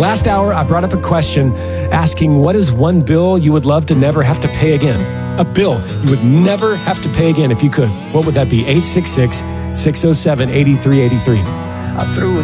Last hour, I brought up a question asking what is one bill you would love to never have to pay again? A bill you would never have to pay again if you could. What would that be? 866-607-8383. I threw